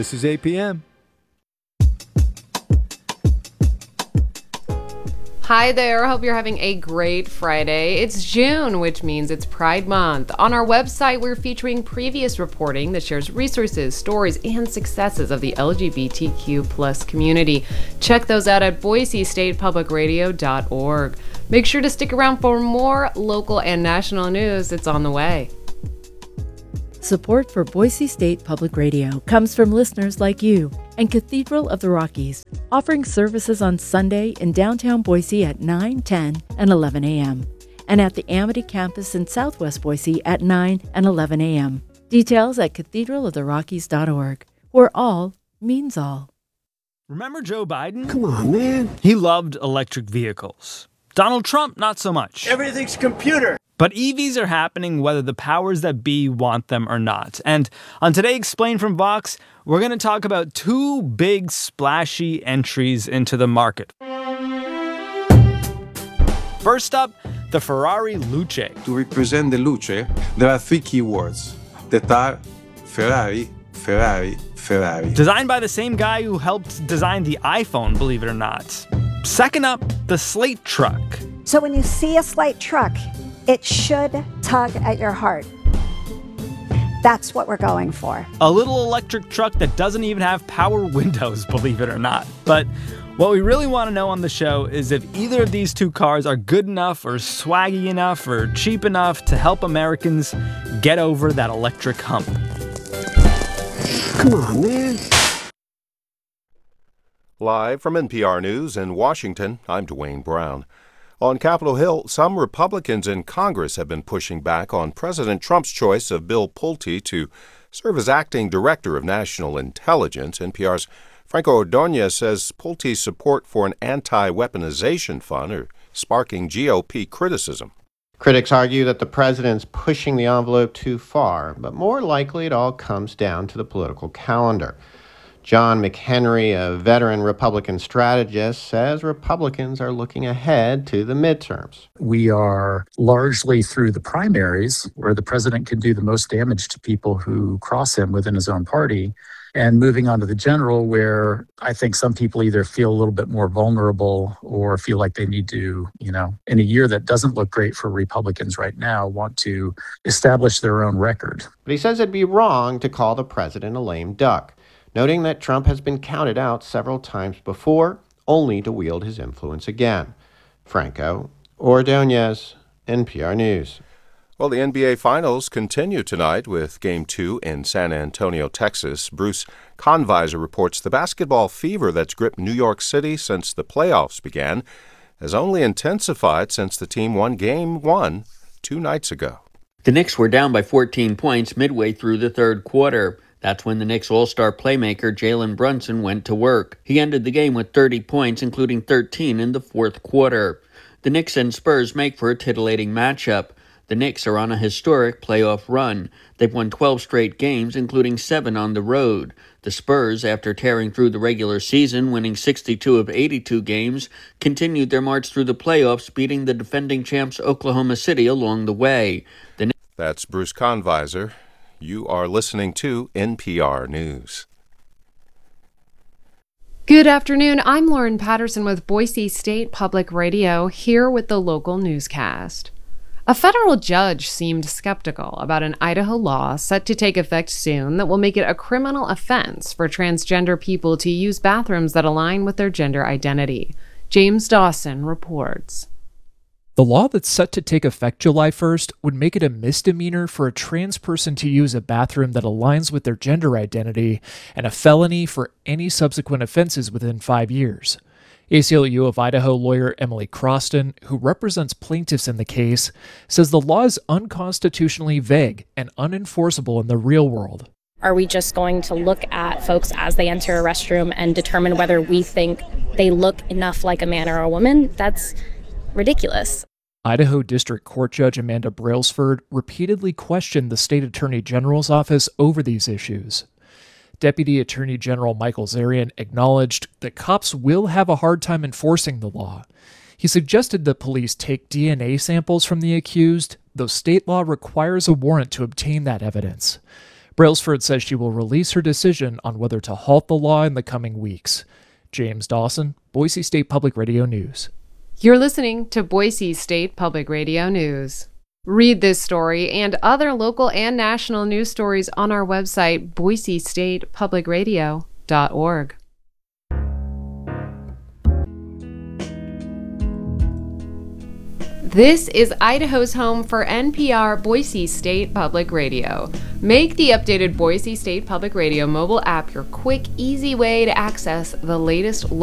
This is APM. Hi there, hope you're having a great Friday. It's June, which means it's Pride Month. On our website, we're featuring previous reporting that shares resources, stories, and successes of the LGBTQ plus community. Check those out at BoiseStatePublicRadio.org. Make sure to stick around for more local and national news. It's on the way. Support for Boise State Public Radio comes from listeners like you and Cathedral of the Rockies, offering services on Sunday in downtown Boise at 9, 10, and 11 a.m., and at the Amity campus in Southwest Boise at 9 and 11 a.m. Details at cathedraloftherockies.org, where all means all. Remember Joe Biden? Come on, man. He loved electric vehicles. Donald Trump, not so much. Everything's computer. But EVs are happening whether the powers that be want them or not. And on Today Explained from Vox, we're going to talk about two big splashy entries into the market. First up, the Ferrari Luce. To represent the Luce, there are three key words that are Ferrari, Ferrari, Ferrari. Designed by the same guy who helped design the iPhone, believe it or not. Second up, the Slate Truck. So when you see a Slate truck, it should tug at your heart. That's what we're going for. A little electric truck that doesn't even have power windows, believe it or not. But what we really want to know on the show is if either of these two cars are good enough or swaggy enough or cheap enough to help Americans get over that electric hump. Come on, man. Live from NPR News in Washington, I'm Dwayne Brown. On Capitol Hill, some Republicans in Congress have been pushing back on President Trump's choice of Bill Pulte to serve as acting director of national intelligence. NPR's Franco Ordóñez says Pulte's support for an anti-weaponization fund are sparking GOP criticism. Critics argue that the president's pushing the envelope too far, but more likely it all comes down to the political calendar. John McHenry, a veteran Republican strategist, says Republicans are looking ahead to the midterms. We are largely through the primaries, where the president can do the most damage to people who cross him within his own party, and moving on to the general, where I think some people either feel a little bit more vulnerable or feel like they need to, in a year that doesn't look great for Republicans right now, want to establish their own record. But he says it'd be wrong to call the president a lame duck, noting that Trump has been counted out several times before, only to wield his influence again. Franco Ordóñez, NPR News. Well, the NBA Finals continue tonight with Game 2 in San Antonio, Texas. Bruce Conviser reports the basketball fever that's gripped New York City since the playoffs began has only intensified since the team won Game 1 2 nights ago. The Knicks were down by 14 points midway through the third quarter. That's when the Knicks all-star playmaker Jalen Brunson went to work. He ended the game with 30 points, including 13 in the fourth quarter. The Knicks and Spurs make for a titillating matchup. The Knicks are on a historic playoff run. They've won 12 straight games, including 7 on the road. The Spurs, after tearing through the regular season, winning 62 of 82 games, continued their march through the playoffs, beating the defending champs Oklahoma City along the way. That's Bruce Conviser. You are listening to NPR News. Good afternoon. I'm Lauren Patterson with Boise State Public Radio, here with the local newscast. A federal judge seemed skeptical about an Idaho law set to take effect soon that will make it a criminal offense for transgender people to use bathrooms that align with their gender identity. James Dawson reports. The law that's set to take effect July 1st would make it a misdemeanor for a trans person to use a bathroom that aligns with their gender identity and a felony for any subsequent offenses within 5 years. ACLU of Idaho lawyer Emily Croston, who represents plaintiffs in the case, says the law is unconstitutionally vague and unenforceable in the real world. Are we just going to look at folks as they enter a restroom and determine whether we think they look enough like a man or a woman? That's ridiculous. Idaho District Court Judge Amanda Brailsford repeatedly questioned the state attorney general's office over these issues. Deputy Attorney General Michael Zarian acknowledged that cops will have a hard time enforcing the law. He suggested that police take DNA samples from the accused, though state law requires a warrant to obtain that evidence. Brailsford says she will release her decision on whether to halt the law in the coming weeks. James Dawson, Boise State Public Radio News. You're listening to Boise State Public Radio News. Read this story and other local and national news stories on our website, boisestatepublicradio.org. This is Idaho's home for NPR Boise State Public Radio. Make the updated Boise State Public Radio mobile app your quick, easy way to access the latest